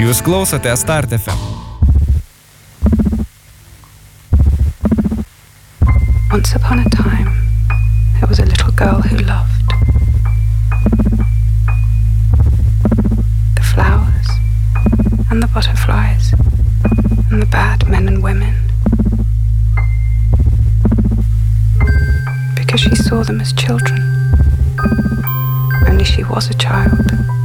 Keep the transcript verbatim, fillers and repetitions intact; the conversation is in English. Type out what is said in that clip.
Jūs klausote Start F M. Once upon a time, there was a little girl who loved the flowers and the butterflies and the bad men and women, because she saw them as children. Only she was a child.